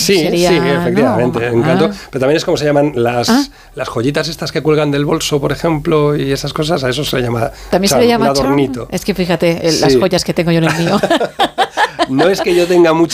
Sí, sería, sí, efectivamente, ¿no? encanto. Pero también es como se llaman las joyitas estas que cuelgan del bolso, por ejemplo, y esas cosas, a eso se le llama. También se le llama un adornito. Es que fíjate, las joyas que tengo yo en el mío. No es que yo tenga muchas